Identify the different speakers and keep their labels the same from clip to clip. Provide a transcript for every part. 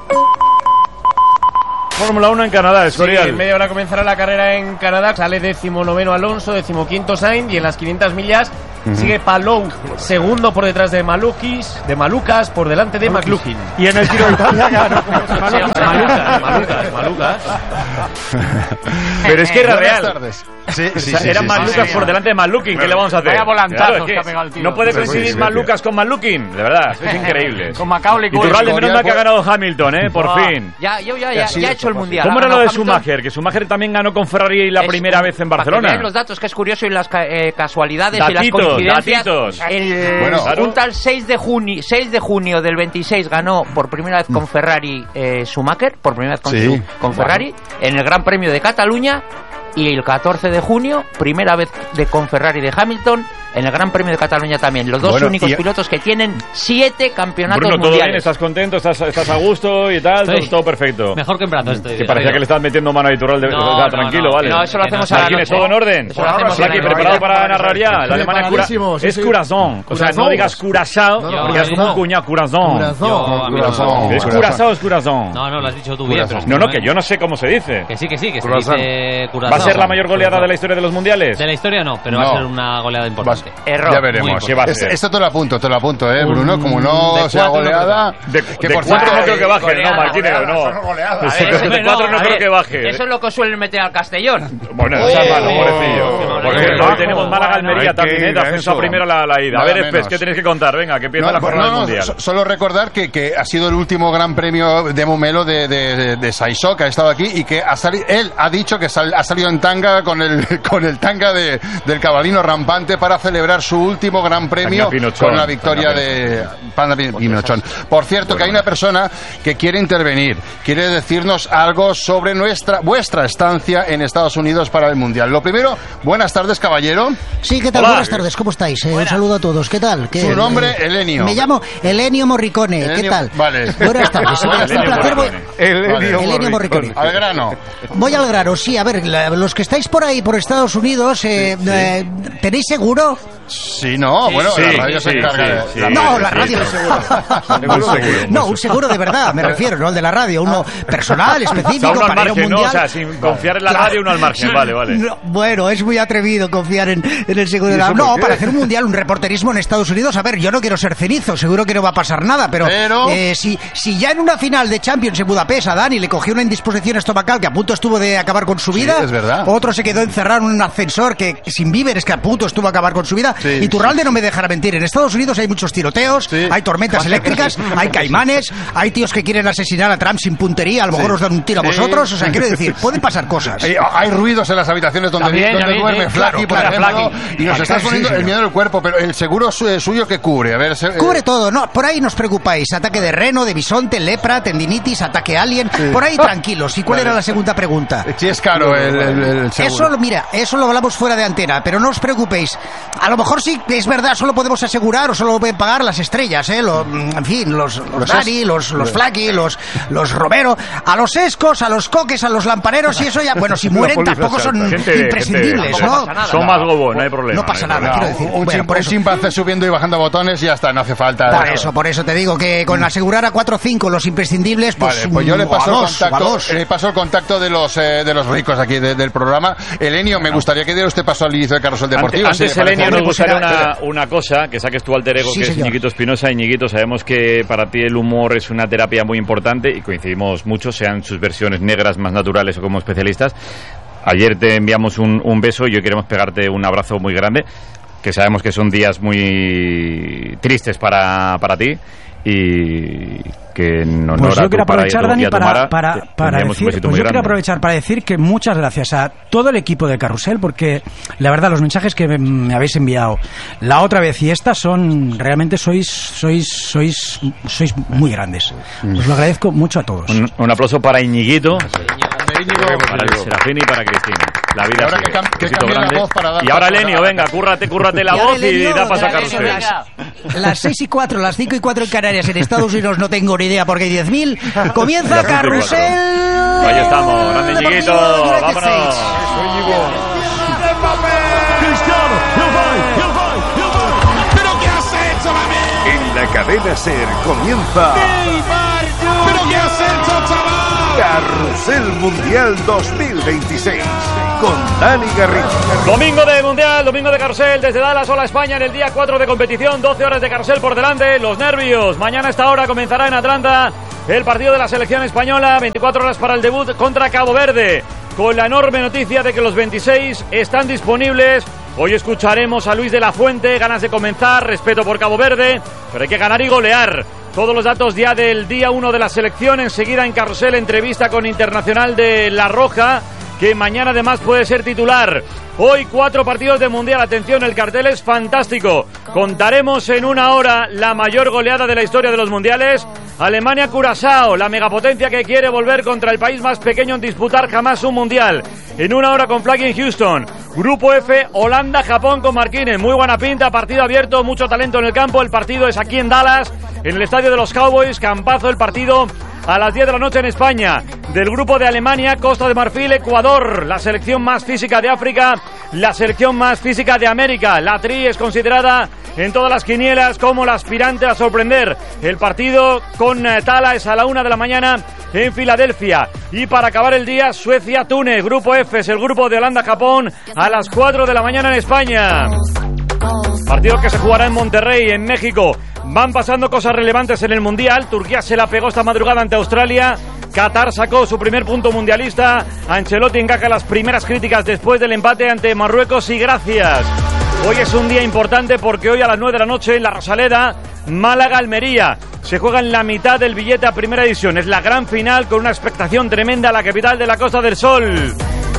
Speaker 1: Fórmula 1 en Canadá, Escorial.
Speaker 2: Sí, en media hora comenzará la carrera en Canadá. Sale 19º Alonso, 15º Sainz, y en las 500 millas sigue Palou, segundo por detrás de Malucas, por delante de McLaughlin.
Speaker 3: Y en el Giro de Italia ganó
Speaker 2: Malucas.
Speaker 1: Pero es que era real.
Speaker 4: Tardes.
Speaker 1: Eran Malucas por delante de McLaughlin. ¿Qué le vamos a hacer?
Speaker 5: Vaya volantazos
Speaker 1: Claro,
Speaker 5: que ha pegado el tío.
Speaker 1: no puede coincidir Malucas con McLaughlin. De verdad, es increíble.
Speaker 5: Con Macaulay
Speaker 1: Y Iturralde, menos mal que ha
Speaker 4: pues-
Speaker 1: ganado Hamilton, por fin.
Speaker 6: Ya ha hecho el mundial.
Speaker 1: ¿Cómo
Speaker 6: Ha
Speaker 1: era lo
Speaker 6: ganado
Speaker 1: de
Speaker 6: Hamilton.
Speaker 1: Schumacher? Que Schumacher también ganó con Ferrari la primera vez en
Speaker 6: Para que
Speaker 1: Barcelona.
Speaker 6: veáis los datos, que es curioso, y las casualidades y las
Speaker 1: Datitos,
Speaker 6: coincidencias.
Speaker 1: datitos.
Speaker 4: Bueno,
Speaker 6: Un tal 6 de junio del 26 ganó por primera vez con Ferrari Schumacher, por primera vez con Ferrari, en el Gran Premio de Cataluña. Y el 14 de junio, primera vez con Ferrari de Hamilton, en el Gran Premio de Cataluña también. Los dos únicos pilotos que tienen 7 campeonatos
Speaker 1: Bruno, ¿todo
Speaker 6: mundiales.
Speaker 1: bien? ¿Estás contento? ¿Estás a gusto y tal? Todo perfecto.
Speaker 7: Mejor que en Prato estoy.
Speaker 1: Que parecía que le estabas metiendo mano a Iturralde. Tranquilo, vale.
Speaker 6: No, eso lo hacemos a la
Speaker 1: ¿Tienes todo en orden?
Speaker 6: Eso lo hacemos
Speaker 1: Flaki,
Speaker 6: a la
Speaker 1: ¿preparado
Speaker 6: noche.
Speaker 1: para narrar ya? La alemana es Curazón. O sea, no digas Curazao, porque es como un cuñado. Curazón. ¿Es Curazao o es Curazón?
Speaker 7: No, lo has dicho tú bien. Pero
Speaker 1: No, que yo no sé cómo se dice.
Speaker 7: Que sí, que se dice Curazao.
Speaker 1: ¿Va a ser la mayor goleada de la historia de los mundiales?
Speaker 7: De la historia no, pero va a ser una goleada importante.
Speaker 6: Error.
Speaker 4: Ya veremos.
Speaker 1: ¿Qué va a ser?
Speaker 4: Esto te lo apunto, Bruno. Como no sea goleada.
Speaker 1: De 4 no creo que baje, no, Martínez, no. De 4 no creo que baje.
Speaker 6: Eso es lo que suelen meter al Castellón.
Speaker 1: Bueno, no seas malo, pobrecillo. Porque hoy tenemos Málaga-Almería también, de ascenso a primera la ida. A ver, Espes, ¿qué tenéis que contar? Venga, que empieza la jornada mundial.
Speaker 4: Solo recordar que ha sido el último gran premio de Momelo de Saisó, que ha estado aquí, y que él ha dicho que ha salido en tanga con el tanga del cabalino rampante para celebrar su último gran premio con la victoria de Panda Pinochón. Por cierto, que hay una persona que quiere intervenir, quiere decirnos algo sobre vuestra estancia en Estados Unidos para el Mundial. Lo primero, buenas tardes, caballero.
Speaker 8: Sí, ¿qué tal?
Speaker 1: Hola.
Speaker 8: Buenas tardes, ¿cómo estáis? Un saludo a todos, ¿qué tal?
Speaker 4: Su nombre, Elenio.
Speaker 8: Me llamo Elenio Morricone, ¿qué tal?
Speaker 4: Vale.
Speaker 8: Buenas tardes, un placer. Elenio Morricone.
Speaker 4: Al grano.
Speaker 8: Voy al grano, sí, a ver, los que estáis por ahí, por Estados Unidos, ¿tenéis seguro?
Speaker 4: Sí, no, bueno,
Speaker 1: sí,
Speaker 4: la radio se encarga de...
Speaker 8: No, la radio no, un seguro de verdad, me refiero, no el de la radio, uno personal, específico,
Speaker 1: uno al
Speaker 8: para ir a un
Speaker 1: margen, ¿no?
Speaker 8: mundial.
Speaker 1: O sea, sin confiar en la radio, uno al margen, vale.
Speaker 8: No, bueno, es muy atrevido confiar en el seguro de la radio. No, para hacer un mundial, un reporterismo en Estados Unidos, a ver, yo no quiero ser cenizo, seguro que no va a pasar nada, pero si ya en una final de Champions en Budapest a Dani le cogió una indisposición estomacal que a punto estuvo de acabar con su vida,
Speaker 4: es verdad.
Speaker 8: Otro se quedó encerrado en un ascensor que sin víveres, que a punto estuvo a acabar con su vida,
Speaker 4: Sí.
Speaker 8: y Iturralde no me dejará mentir, en Estados Unidos hay muchos tiroteos, hay tormentas eléctricas, hay caimanes, hay tíos que quieren asesinar a Trump sin puntería, a lo mejor os dan un tiro a vosotros, o sea, quiero decir, pueden pasar cosas.
Speaker 4: Hay ruidos en las habitaciones donde duerme Flaki, por ejemplo, y nos estás poniendo el miedo del cuerpo, pero el seguro suyo que cubre, a ver...
Speaker 8: Cubre todo, no, por ahí no os preocupáis, ataque de reno, de bisonte, lepra, tendinitis, ataque alien, por ahí tranquilos. ¿Y cuál era la segunda pregunta?
Speaker 4: Sí, es caro el seguro.
Speaker 8: Eso lo hablamos fuera de antena, pero no os preocupéis. A lo mejor sí, es verdad, solo podemos asegurar o solo pueden pagar las estrellas, en fin, los Dani, los Flaki, los Romero, a los Escos, a los Coques, a los Lampareros, y eso ya, bueno, si mueren tampoco son imprescindibles, ¿no?
Speaker 1: Son más gobos, no hay problema.
Speaker 8: No pasa nada, quiero decir.
Speaker 4: Un chimpancé subiendo y bajando botones y ya está, no hace falta.
Speaker 8: Por eso te digo que con asegurar a 4 o 5 los imprescindibles, pues,
Speaker 4: vale, pues yo le paso
Speaker 8: le
Speaker 4: paso el contacto de los ricos aquí del programa. Elenio, me gustaría que diera usted paso al inicio de Carrusel Deportivo.
Speaker 1: Antes, Elenio, nos gustaría una cosa, que saques tu alter ego,
Speaker 8: Sí,
Speaker 1: que
Speaker 8: señor.
Speaker 1: es Ñiquito Espinosa. Y Ñiquito, sabemos que para ti el humor es una terapia muy importante y coincidimos mucho, sean sus versiones negras, más naturales o como especialistas. Ayer te enviamos un beso y hoy queremos pegarte un abrazo muy grande, que sabemos que son días muy tristes para ti, y que en honor
Speaker 3: Pues yo
Speaker 1: a tu
Speaker 3: quiero aprovechar,
Speaker 1: paraíso
Speaker 3: Dani,
Speaker 1: y a tu Mara,
Speaker 3: para
Speaker 1: te enviamos un
Speaker 3: decir,
Speaker 1: besito
Speaker 3: pues
Speaker 1: muy
Speaker 3: yo quiero
Speaker 1: grande.
Speaker 3: aprovechar para decir que muchas gracias a todo el equipo de Carrusel, porque la verdad los mensajes que me habéis enviado la otra vez y esta son realmente sois muy grandes. Os lo agradezco mucho a todos.
Speaker 1: Un aplauso para Iñiguito, para Luis Serafín y para Cristina. La vida
Speaker 4: ahora
Speaker 1: sigue.
Speaker 4: que
Speaker 1: Besito
Speaker 4: cambie la
Speaker 1: grande.
Speaker 4: voz para dar
Speaker 1: Y ahora
Speaker 4: paso a
Speaker 1: Elenio, venga, cúrrate la
Speaker 8: Y ahora
Speaker 1: voz y
Speaker 8: Elenio,
Speaker 1: da paso a
Speaker 8: Elenio,
Speaker 1: Carrusel.
Speaker 8: Las 6:04, las 5:04 en Canarias, en Estados Unidos no tengo ni idea porque hay 10.000. Comienza
Speaker 1: Las 5:04.
Speaker 8: Carrusel.
Speaker 1: Ahí estamos, grande Ñiguito, vámonos.
Speaker 9: ¿Pero qué has hecho, David?
Speaker 10: En la cadena SER comienza
Speaker 9: ¿Pero qué has hecho?
Speaker 5: Carrusel Mundial 2026 con Dani Garrido.
Speaker 1: Domingo de Mundial, domingo de Carrusel desde Dallas. Hola España en el día 4 de competición, 12 horas de Carrusel por delante, los nervios. Mañana a esta hora comenzará en Atlanta el partido de la selección española, 24 horas para el debut contra Cabo Verde, con la enorme noticia de que los 26 están disponibles. Hoy escucharemos a Luis de la Fuente, ganas de comenzar, respeto por Cabo Verde, pero hay que ganar y golear. Todos los datos ya del día 1 de la selección, enseguida en Carrusel, entrevista con Internacional de La Roja, que mañana además puede ser titular. Hoy 4 partidos de Mundial, atención, el cartel es fantástico. Contaremos en una hora la mayor goleada de la historia de los Mundiales. Alemania-Curazao, la megapotencia que quiere volver contra el país más pequeño en disputar jamás un Mundial. En una hora con Flaggy en Houston. Grupo F, Holanda-Japón con Marquines. Muy buena pinta, partido abierto, mucho talento en el campo. El partido es aquí en Dallas, en el estadio de los Cowboys. Campazo el partido a las 10 de la noche en España. Del grupo de Alemania, Costa de Marfil, Ecuador, la selección más física de África, la selección más física de América. La Tri es considerada en todas las quinielas como la aspirante a sorprender. El partido con Tala es a la 1 de la mañana en Filadelfia. Y para acabar el día, Suecia-Túnez. Grupo F es el grupo de Holanda-Japón a las 4 de la mañana en España. Partido que se jugará en Monterrey, en México. Van pasando cosas relevantes en el Mundial. Turquía se la pegó esta madrugada ante Australia. Qatar sacó su primer punto mundialista. Ancelotti encaja las primeras críticas después del empate ante Marruecos y gracias. Hoy es un día importante porque hoy a las 9 de la noche en la Rosaleda, Málaga-Almería. Se juega en la mitad del billete a primera edición. Es la gran final con una expectación tremenda en la capital de la Costa del Sol.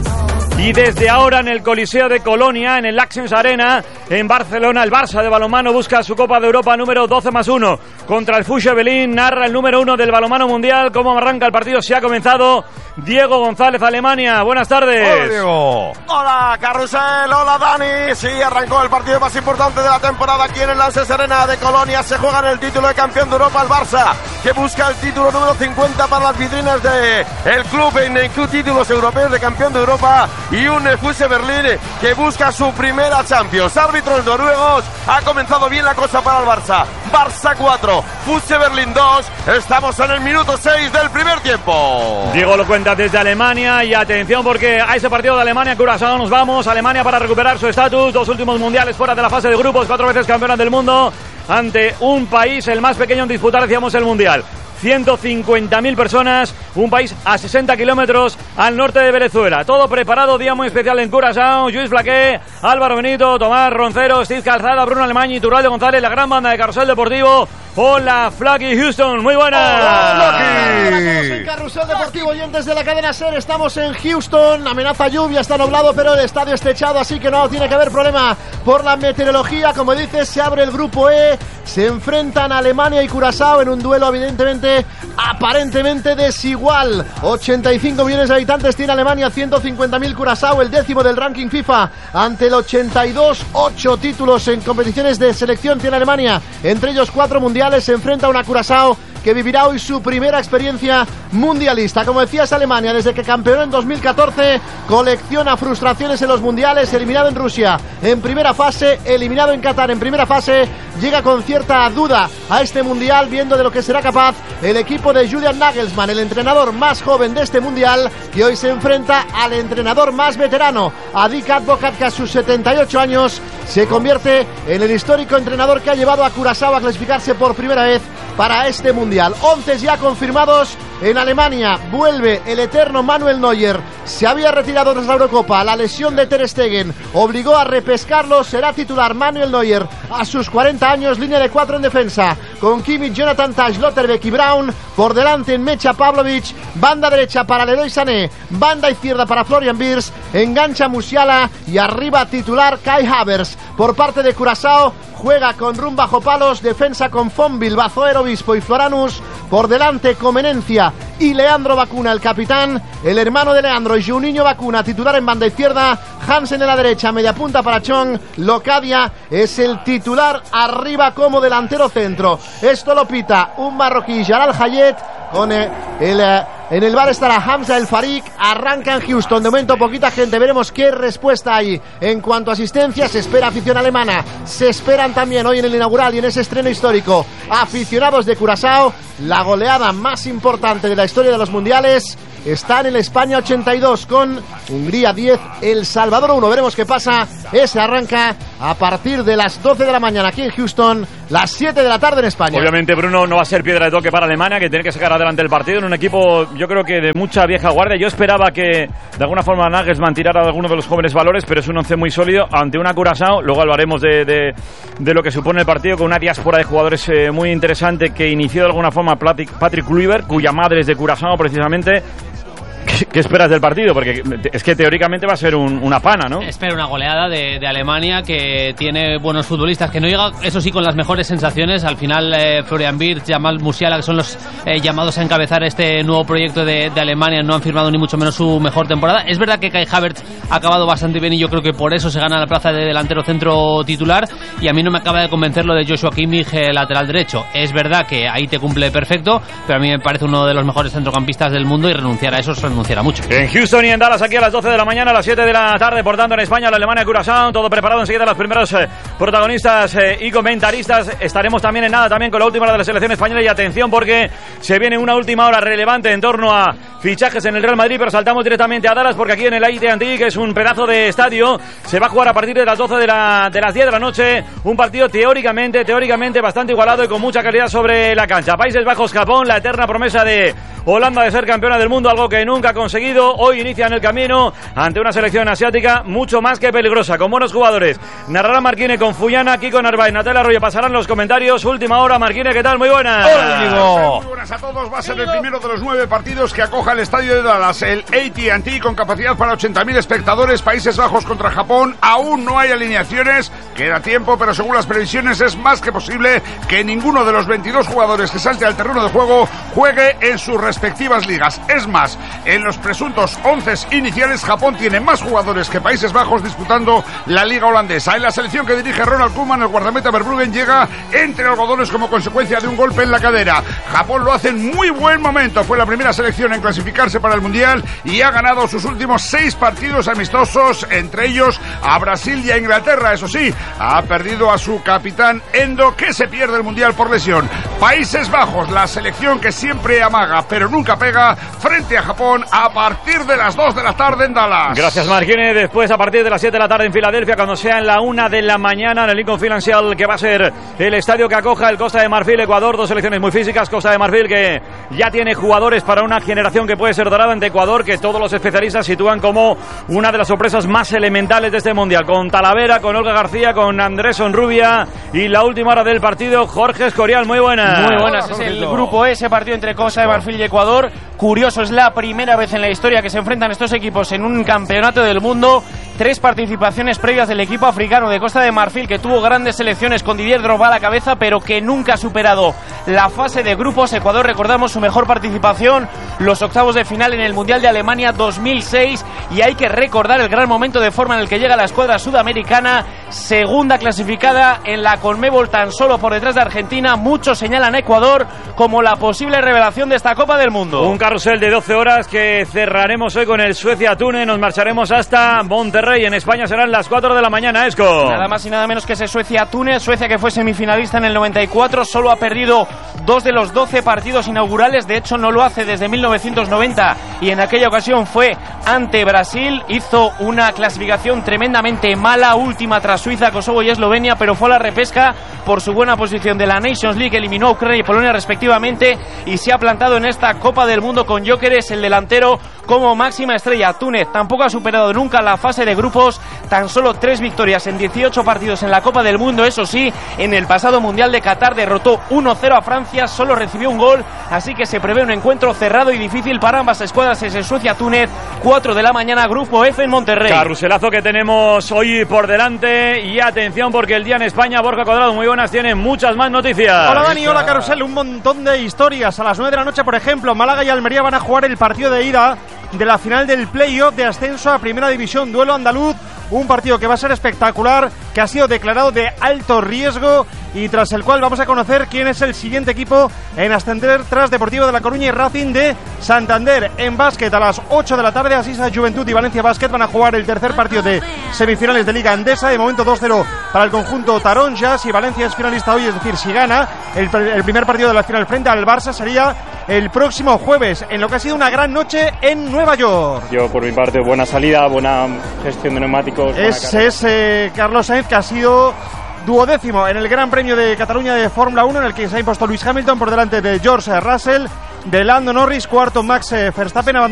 Speaker 1: Y desde ahora en el Coliseo de Colonia, en el Axens Arena, en Barcelona, el Barça de balonmano busca su Copa de Europa número 12+1 contra el Fusha Berlín. Narra el número 1 del balonmano mundial. ¿Cómo arranca el partido? Se ha comenzado. Diego González, Alemania. Buenas tardes.
Speaker 10: Hola, Diego. Hola, Carrusel. Hola, Dani. Sí, arrancó el partido más importante de la temporada aquí en el Axens Arena de Colonia. Se juega en el título de campeón de Europa el Barça, que busca el título número 50 para las vitrinas de el club en títulos europeos de campeón de Europa, y un Fusha Berlín que busca su primera Champions. Árbitros noruegos. Ha comenzado bien la cosa para el Barça. Barça 4, Fusha Berlín 2. Estamos en el minuto 6 del primer tiempo.
Speaker 1: Diego lo cuenta desde Alemania y atención porque a ese partido de Alemania-Curazao nos vamos. Alemania para recuperar su estatus. 2 últimos mundiales fuera de la fase de grupos. 4 veces campeona del mundo ante un país el más pequeño en disputar, decíamos, el mundial. 150.000 personas, un país a 60 kilómetros al norte de Venezuela. Todo preparado, día muy especial en Curazao. Luis Flaqué, Álvaro Benito, Tomás Roncero, Steve Calzada, Bruno Alemán y Turraldo González, la gran banda de Carrusel Deportivo. Hola, Flaky Houston, muy buenas.
Speaker 11: Hola, estamos en Carrusel Deportivo, oyentes de la cadena SER. Estamos en Houston, amenaza lluvia, está nublado, pero el estadio está techado, así que no tiene que haber problema por la meteorología. Como dices, se abre el grupo E, se enfrentan Alemania y Curazao en un duelo evidentemente, aparentemente desigual. 85 millones de habitantes tiene Alemania, 150.000 Curazao, el 10º del ranking FIFA ante el 82. 8 títulos en competiciones de selección tiene Alemania, entre ellos 4 mundiales. Se enfrenta a una Curazao que vivirá hoy su primera experiencia mundialista. Como decías, Alemania, desde que campeonó en 2014, colecciona frustraciones en los mundiales. Eliminado en Rusia en primera fase, eliminado en Qatar en primera fase, llega con cierta duda a este mundial, viendo de lo que será capaz el equipo de Julian Nagelsmann, el entrenador más joven de este mundial, que hoy se enfrenta al entrenador más veterano, a Dick Advocaat, que a sus 78 años se convierte en el histórico entrenador que ha llevado a Curazao a clasificarse por primera vez para este mundial. 11 ya confirmados en Alemania. Vuelve el eterno Manuel Neuer. Se había retirado tras la Eurocopa. La lesión de Ter Stegen obligó a repescarlo. Será titular Manuel Neuer a sus 40 años. Línea de 4 en defensa, con Kimmich, Jonathan Tah, Schlotterbeck y Brown. Por delante en Mecha Pavlovic. Banda derecha para Leroy Sané. Banda izquierda para Florian Wirtz. Engancha Musiala. Y arriba titular Kai Havertz. Por parte de Curazao, juega con Rum bajo palos. Defensa con Fonville, Bazoer, Obispo y Floranus. Por delante Comenencia y Leandro Bacuna, el capitán, el hermano de Leandro, y Juninho Bacuna, titular en banda izquierda. Hansen en la derecha, media punta para Chong. Locadia es el titular arriba como delantero centro. Esto lo pita un marroquí, Jalal Hayet, con en el bar estará Hamza El Farik. Arranca en Houston, de momento poquita gente, veremos qué respuesta hay en cuanto a asistencia. Se espera afición alemana, se esperan también hoy en el inaugural y en ese estreno histórico aficionados de Curazao. La goleada más importante de la historia de los mundiales está en el España 82 con Hungría 10, El Salvador 1. Veremos qué pasa. Ese arranca a partir de las 12 de la mañana aquí en Houston, las 7 de la tarde en España.
Speaker 1: Obviamente, Bruno, no va a ser piedra de toque para Alemania, que tiene que sacar adelante el partido en un equipo, yo creo que de mucha vieja guardia. Yo esperaba que de alguna forma Nagelsmann tirara de alguno de los jóvenes valores, pero es un once muy sólido ante una Curazao. Luego hablaremos de lo que supone el partido, con una diáspora de jugadores muy interesante que inició de alguna forma Patrick Kluivert, cuya madre es de Curazao precisamente. ¿Qué esperas del partido? Porque es que teóricamente va a ser una pana, ¿no?
Speaker 7: Espera una goleada de Alemania, que tiene buenos futbolistas, que no llega, eso sí, con las mejores sensaciones. Al final, Florian Wirtz, Jamal Musiala, que son los llamados a encabezar este nuevo proyecto de Alemania, no han firmado ni mucho menos su mejor temporada. Es verdad que Kai Havertz ha acabado bastante bien y yo creo que por eso se gana la plaza de delantero centro titular, y a mí no me acaba de convencer lo de Joshua Kimmich, lateral derecho. Es verdad que ahí te cumple perfecto, pero a mí me parece uno de los mejores centrocampistas del mundo, y renunciar a eso es renunciar a mucho.
Speaker 1: En Houston y en Dallas, aquí a las 12 de la mañana, a las 7 de la tarde, por tanto en España, la Alemania Curazao, todo preparado. Enseguida los primeros protagonistas y comentaristas. Estaremos también en nada también con la última hora de la selección española, y atención porque se viene una última hora relevante en torno a fichajes en el Real Madrid, pero saltamos directamente a Dallas porque aquí en el AT&T, que es un pedazo de estadio, se va a jugar a partir de las 12 de las 10 de la noche, un partido teóricamente bastante igualado y con mucha calidad sobre la cancha. Países Bajos-Japón, la eterna promesa de Holanda de ser campeona del mundo, algo que nunca ha conseguido. Hoy inician el camino ante una selección asiática mucho más que peligrosa, con buenos jugadores. Narrará Marquine con Fullana, Kiko Narváez, Natalia Arroyo pasarán los comentarios. Última hora, Marquine, ¿qué tal? Muy buenas.
Speaker 12: Hola, muy buenas a todos. Va a ser el primero de los 9 partidos que acoja el estadio de Dallas, el AT&T, con capacidad para 80.000 espectadores. Países Bajos contra Japón. Aún no hay alineaciones, queda tiempo, pero según las previsiones es más que posible que ninguno de los 22 jugadores que salte al terreno de juego juegue en sus respectivas ligas. Es más, en los presuntos 11 iniciales, Japón tiene más jugadores que Países Bajos disputando la liga holandesa. En la selección que dirige Ronald Koeman, el guardameta Verbruggen llega entre algodones como consecuencia de un golpe en la cadera. Japón lo hace en muy buen momento. Fue la primera selección en clasificarse para el Mundial y ha ganado sus últimos 6 partidos amistosos, entre ellos a Brasil y a Inglaterra. Eso sí, ha perdido a su capitán Endo, que se pierde el Mundial por lesión. Países Bajos, la selección que siempre amaga pero nunca pega, frente a Japón a partir de las 2 de la tarde en Dallas.
Speaker 1: Gracias, Marquine. Después, a partir de las 7 de la tarde en Filadelfia, cuando sea en la 1 de la mañana, en el Lincoln Financial, que va a ser el estadio que acoja el Costa de Marfil, Ecuador. Dos selecciones muy físicas. Costa de Marfil, que ya tiene jugadores para una generación que puede ser dorada, ante Ecuador, que todos los especialistas sitúan como una de las sorpresas más elementales de este Mundial, con Talavera, con Olga García, con Andrés Onrubia, y la última hora del partido, Jorge Escorial. Muy buenas.
Speaker 2: Muy buenas. Es el grupo E, ese partido entre Costa de Marfil y Ecuador. Curioso, es la primera vez en la historia que se enfrentan estos equipos en un campeonato del mundo. 3 participaciones previas del equipo africano de Costa de Marfil, que tuvo grandes selecciones con Didier Drogba a la cabeza, pero que nunca ha superado la fase de grupos. Ecuador, recordamos su mejor participación, los octavos de final en el Mundial de Alemania 2006, y hay que recordar el gran momento de forma en el que llega la escuadra sudamericana, segunda clasificada en la Conmebol, tan solo por detrás de Argentina. Muchos señalan a Ecuador como la posible revelación de esta Copa del Mundo.
Speaker 1: Un carrusel de 12 horas que cerraremos hoy con el Suecia-Túnez. Nos marcharemos hasta Monterrey. En España serán las 4 de la mañana, Esco.
Speaker 2: Nada más y nada menos que ese Suecia-Túnez. Suecia, que fue semifinalista en el 94, solo ha perdido 2 de los 12 partidos inaugurales. De hecho, no lo hace desde 1990, y en aquella ocasión fue ante Brasil. Hizo una clasificación tremendamente mala, última tras Suiza, Kosovo y Eslovenia, pero fue a la repesca por su buena posición de la Nations League. Eliminó a Ucrania y Polonia respectivamente, y se ha plantado en esta Copa del Mundo con Gyökeres, el delantero, como máxima estrella. Túnez tampoco ha superado nunca la fase de grupos, tan solo 3 victorias en 18 partidos en la Copa del Mundo. Eso sí, en el pasado Mundial de Qatar derrotó 1-0 a Francia, solo recibió un gol, así que se prevé un encuentro cerrado y difícil para ambas escuadras. Es el Suecia-Túnez, 4 de la mañana, Grupo F en Monterrey.
Speaker 1: Carruselazo que tenemos hoy por delante, y atención porque el día en España, Borja Cuadrado, muy buenas, tiene muchas más noticias.
Speaker 13: Hola Dani, hola Carrusel, un montón de historias. A las 9 de la noche, por ejemplo, Málaga y Almería van a jugar el partido de ida de la final del play-off de ascenso a Primera División, duelo andaluz, un partido que va a ser espectacular, que ha sido declarado de alto riesgo y tras el cual vamos a conocer quién es el siguiente equipo en ascender tras Deportivo de La Coruña y Racing de Santander. En básquet a las 8 de la tarde, Asisa Juventud y Valencia Básquet van a jugar el tercer partido de semifinales de Liga Endesa. De momento 2-0 para el conjunto Taronja. Si Valencia es finalista hoy, es decir, si gana, el primer partido de la final frente al Barça sería el próximo jueves, en lo que ha sido una gran noche en Nueva York.
Speaker 14: Yo por mi parte, buena salida, buena gestión de neumáticos.
Speaker 13: Ese es Carlos Sainz, que ha sido duodécimo en el Gran Premio de Cataluña de Fórmula 1, en el que se ha impuesto Lewis Hamilton por delante de George Russell, de Lando Norris, cuarto Max Verstappen,